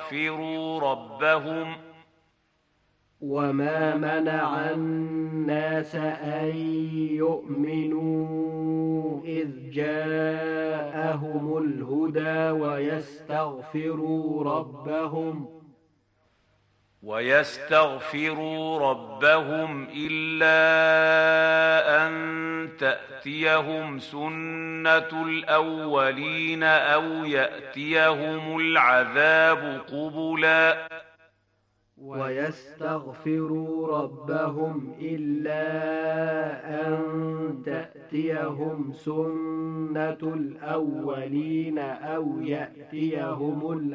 وما منع الناس أن يؤمنوا إذ جاءهم الهدى ويستغفروا ربهم إلا أن تأتيهم سنة الأولين أو يأتيهم العذاب قبلا ويستغفروا ربهم إلا أن تأتيهم سنة الأولين أو يأتيهم